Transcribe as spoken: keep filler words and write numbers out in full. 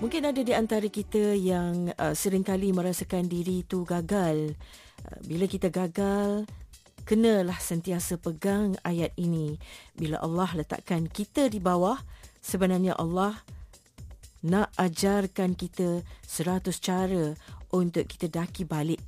Mungkin ada di antara kita yang uh, seringkali merasakan diri itu gagal. Uh, bila kita gagal, kenalah sentiasa pegang ayat ini. Bila Allah letakkan kita di bawah, sebenarnya Allah nak ajarkan kita seratus cara untuk kita daki balik